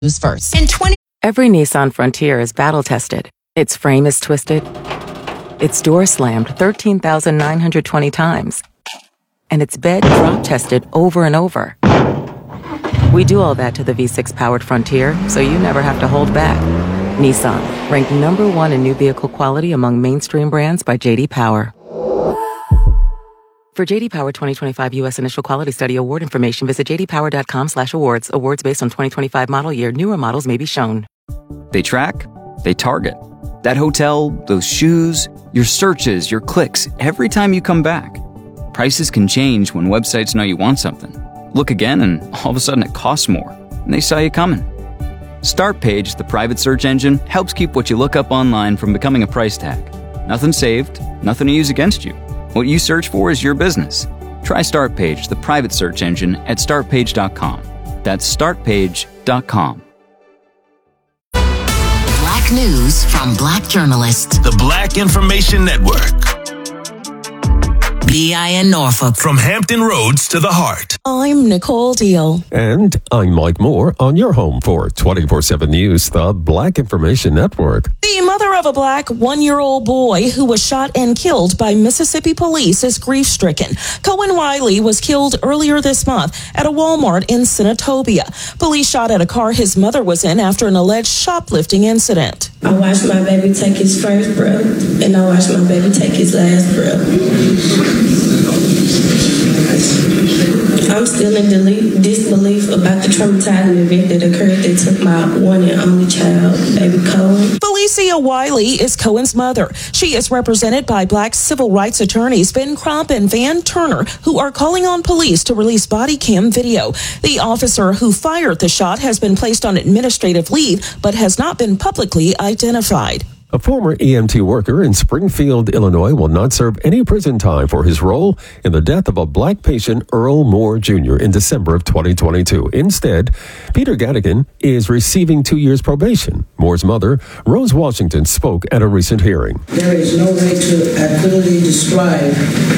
News First. Every Nissan Frontier is battle-tested. Its frame is twisted. Its door slammed 13,920 times. And its bed drop-tested over and over. We do all that to the V6-powered Frontier, so you never have to hold back. Nissan, ranked #1 in new vehicle quality among mainstream brands by J.D. Power. For J.D. Power 2025 U.S. Initial Quality Study award information, visit jdpower.com/awards. Awards based on 2025 model year. Newer models may be shown. They track, they target. That hotel, those shoes, your searches, your clicks, every time you come back. Prices can change when websites know you want something. Look again and all of a sudden it costs more. And they saw you coming. Startpage, the private search engine, helps keep what you look up online from becoming a price tag. Nothing saved, nothing to use against you. What you search for is your business. Try Startpage, the private search engine, at startpage.com. That's startpage.com. Black news from Black journalists. The Black Information Network. BIN Norfolk. From Hampton Roads to the heart. I'm Nicole Deal. And I'm Mike Moore on your home for 24/7 News, the Black Information Network. The mother of a black 1-year-old boy who was shot and killed by Mississippi police is grief-stricken. Cohen Wiley was killed earlier this month at a Walmart in Senatobia. Police shot at a car his mother was in after an alleged shoplifting incident. I watched my baby take his first breath, and I watched my baby take his last breath. I'm still in disbelief about the traumatizing event that occurred that took my one and only child, baby Cohen. Felicia Wiley is Cohen's mother. She is represented by black civil rights attorneys Ben Crump and Van Turner, who are calling on police to release body cam video. The officer who fired the shot has been placed on administrative leave, but has not been publicly identified. A former EMT worker in Springfield, Illinois, will not serve any prison time for his role in the death of a black patient, Earl Moore Jr., in December of 2022. Instead, Peter Gadigan is receiving 2 years probation. Moore's mother, Rose Washington, spoke at a recent hearing. There is no way to accurately describe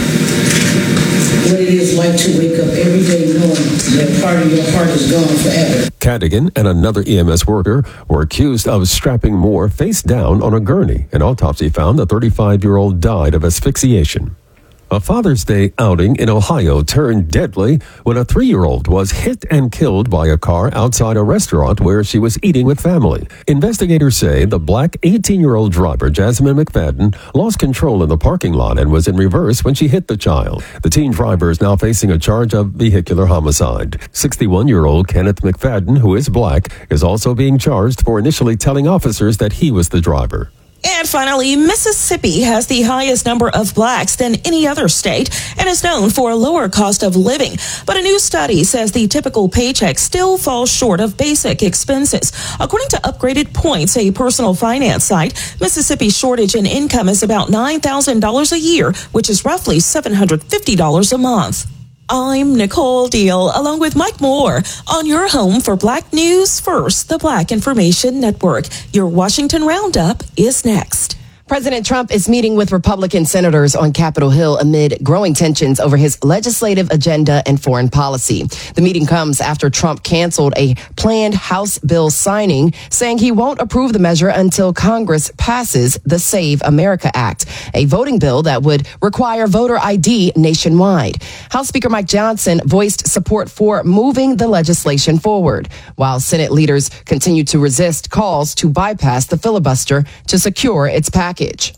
what it is like to wake up every day knowing that part of your heart is gone forever. Gadigan and another EMS worker were accused of strapping Moore face down on a gurney. An autopsy found the 35-year-old died of asphyxiation. A Father's Day outing in Ohio turned deadly when a 3-year-old was hit and killed by a car outside a restaurant where she was eating with family. Investigators say the black 18-year-old driver, Jasmine McFadden, lost control in the parking lot and was in reverse when she hit the child. The teen driver is now facing a charge of vehicular homicide. 61-year-old Kenneth McFadden, who is black, is also being charged for initially telling officers that he was the driver. And finally, Mississippi has the highest number of blacks than any other state and is known for a lower cost of living. But a new study says the typical paycheck still falls short of basic expenses. According to Upgraded Points, a personal finance site, Mississippi's shortage in income is about $9,000 a year, which is roughly $750 a month. I'm Nicole Deal, along with Mike Moore, on your home for Black News First, the Black Information Network. Your Washington Roundup is next. President Trump is meeting with Republican senators on Capitol Hill amid growing tensions over his legislative agenda and foreign policy. The meeting comes after Trump canceled a planned House bill signing, saying he won't approve the measure until Congress passes the Save America Act, a voting bill that would require voter ID nationwide. House Speaker Mike Johnson voiced support for moving the legislation forward, while Senate leaders continue to resist calls to bypass the filibuster to secure its package.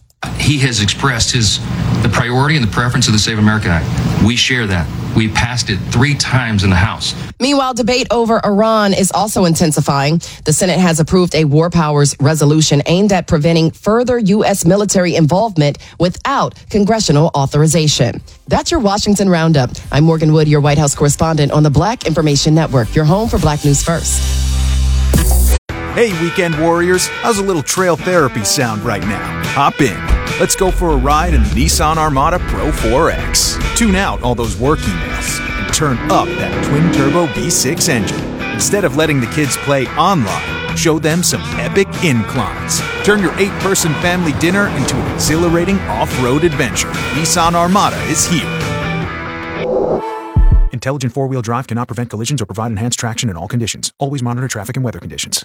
He has expressed the priority and the preference of the Save America Act. We share that. We passed it 3 times in the House. Meanwhile, debate over Iran is also intensifying. The Senate has approved a war powers resolution aimed at preventing further U.S. military involvement without congressional authorization. That's your Washington Roundup. I'm Morgan Wood, your White House correspondent on the Black Information Network, your home for Black News First. Hey, weekend warriors, how's a little trail therapy sound right now? Hop in. Let's go for a ride in the Nissan Armada Pro 4X. Tune out all those work emails and turn up that twin-turbo V6 engine. Instead of letting the kids play online, show them some epic inclines. Turn your 8-person family dinner into an exhilarating off-road adventure. Nissan Armada is here. Intelligent four-wheel drive cannot prevent collisions or provide enhanced traction in all conditions. Always monitor traffic and weather conditions.